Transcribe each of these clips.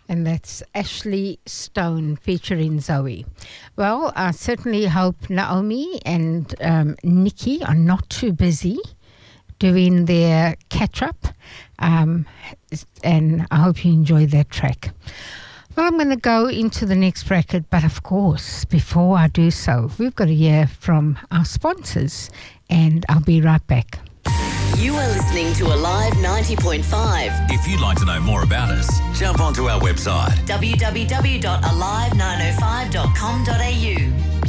And that's Ashley Stone featuring Zoe. Well, I certainly hope Naomi and Nikki are not too busy doing their catch-up. And I hope you enjoy that track. Well, I'm going to go into the next bracket, but of course, before I do so, we've got to hear from our sponsors, and I'll be right back. You are listening to Alive 90.5. If you'd like to know more about us, jump onto our website www.alive905.com.au.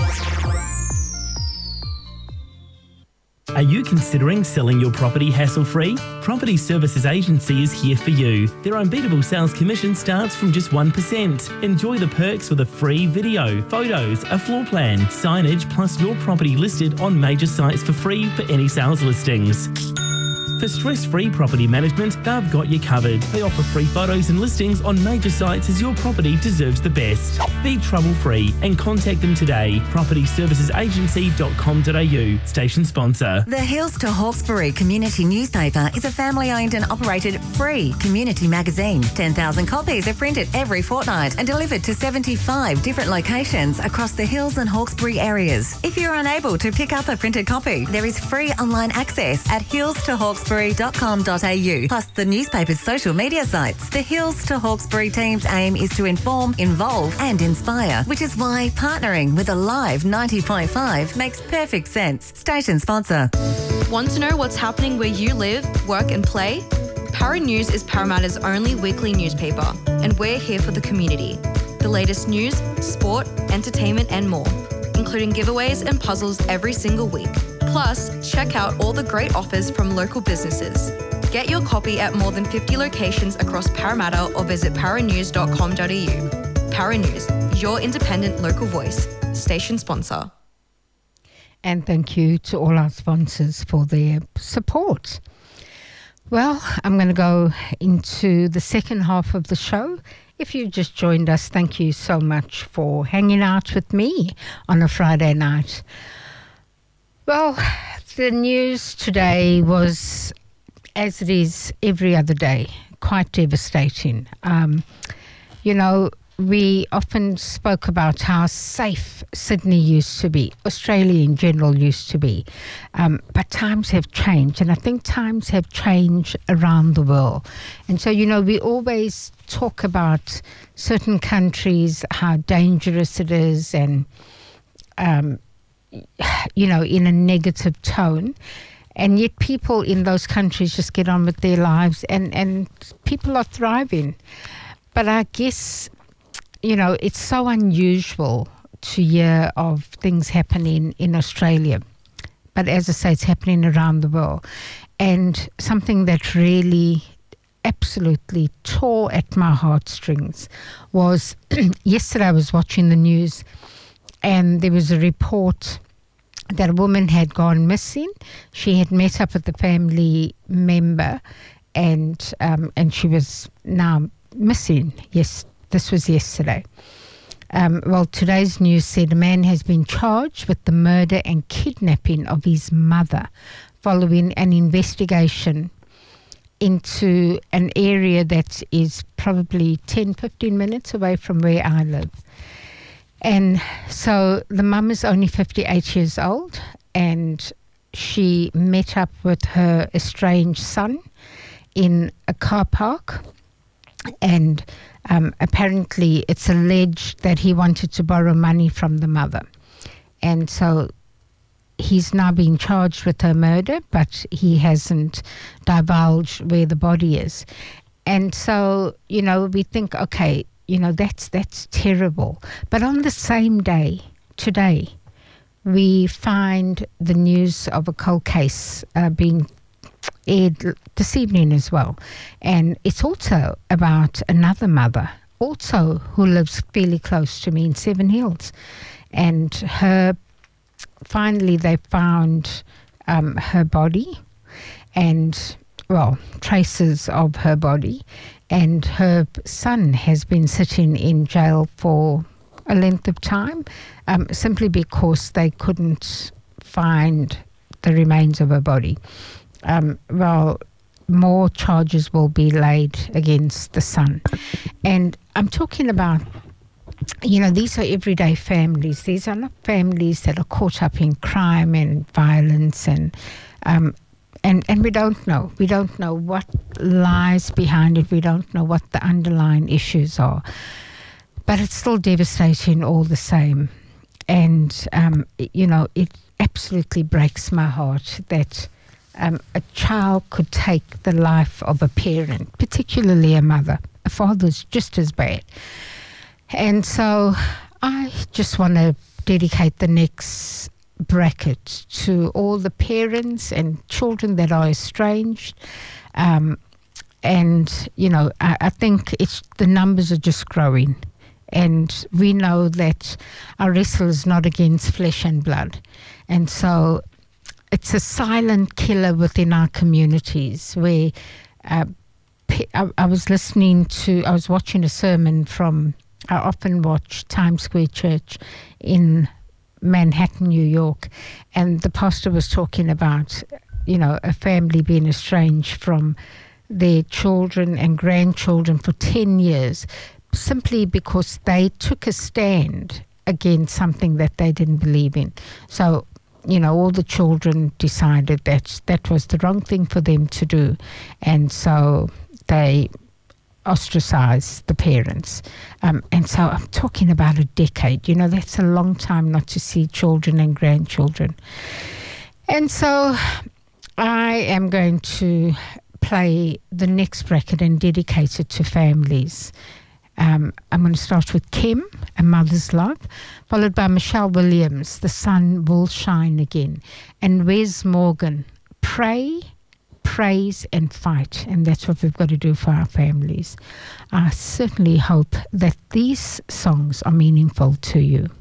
Are you considering selling your property hassle-free? Property Services Agency is here for you. Their unbeatable sales commission starts from just 1%. Enjoy the perks with a free video, photos, a floor plan, signage, plus your property listed on major sites for free for any sales listings. For stress-free property management, they've got you covered. They offer free photos and listings on major sites as your property deserves the best. Be trouble-free and contact them today. PropertyServicesAgency.com.au. Station sponsor. The Hills to Hawkesbury Community Newspaper is a family-owned and operated free community magazine. 10,000 copies are printed every fortnight and delivered to 75 different locations across the Hills and Hawkesbury areas. If you're unable to pick up a printed copy, there is free online access at hillstohawkesbury.com.au, plus the newspaper's social media sites. The Hills to Hawkesbury team's aim is to inform, involve and inspire, which is why partnering with Alive 90.5 makes perfect sense. Station sponsor. Want to know what's happening where you live, work and play? Para News is Parramatta's only weekly newspaper, and we're here for the community. The latest news, sport, entertainment and more, including giveaways and puzzles every single week. Plus, check out all the great offers from local businesses. Get your copy at more than 50 locations across Parramatta or visit paranews.com.au. Para News, your independent local voice. Station sponsor. And thank you to all our sponsors for their support. Well, I'm going to go into the second half of the show. If you've just joined us, thank you so much for hanging out with me on a Friday night. Well, the news today was, as it is every other day, quite devastating. We often spoke about how safe Sydney used to be, Australia in general used to be. But times have changed, and I think times have changed around the world. And so, we always talk about certain countries, how dangerous it is, and, in a negative tone. And yet people in those countries just get on with their lives, and people are thriving. But I guess, it's so unusual to hear of things happening in Australia. But as I say, it's happening around the world. And something that really absolutely tore at my heartstrings was yesterday I was watching the news, and there was a report that a woman had gone missing. She had met up with a family member, and she was now missing. Yes, this was yesterday. Well, today's news said a man has been charged with the murder and kidnapping of his mother following an investigation into an area that is probably 10-15 minutes away from where I live. And so the mum is only 58 years old, and she met up with her estranged son in a car park, and apparently it's alleged that he wanted to borrow money from the mother. And so he's now being charged with her murder, but he hasn't divulged where the body is. And so, we think, okay, that's terrible. But on the same day, today, we find the news of a cold case being aired this evening as well. And it's also about another mother, also who lives fairly close to me in Seven Hills. And finally they found her body and, traces of her body. And her son has been sitting in jail for a length of time, simply because they couldn't find the remains of her body. More charges will be laid against the son. And I'm talking about, these are everyday families. These are not families that are caught up in crime and violence and we don't know. We don't know what lies behind it. We don't know what the underlying issues are. But it's still devastating all the same. And, it absolutely breaks my heart that a child could take the life of a parent, particularly a mother. A father's just as bad. And so I just want to dedicate the next bracket to all the parents and children that are estranged. I think the numbers are just growing. And we know that our wrestle is not against flesh and blood. And so it's a silent killer within our communities where I was watching a sermon from, I often watch Times Square Church in Manhattan, New York, and the pastor was talking about, a family being estranged from their children and grandchildren for 10 years, simply because they took a stand against something that they didn't believe in. So, all the children decided that was the wrong thing for them to do, and so they ostracize the parents. And so I'm talking about a decade. That's a long time not to see children and grandchildren. And so I am going to play the next bracket and dedicate it to families. I'm going to start with Kim, A Mother's Love, followed by Michelle Williams, The Sun Will Shine Again, and Wes Morgan, Pray, Praise and Fight. And that's what we've got to do for our families. I certainly hope that these songs are meaningful to you.